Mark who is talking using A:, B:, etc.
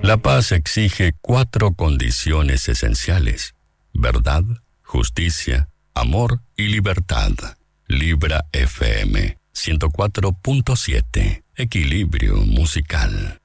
A: La paz exige 4 condiciones esenciales: verdad, justicia, amor y libertad. Libra FM 104.7. Equilibrio musical.